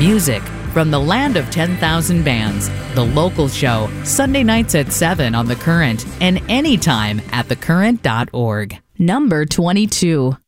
Music from the land of 10,000 bands. The Local Show, Sunday nights at 7 on The Current and anytime at thecurrent.org. Number 22.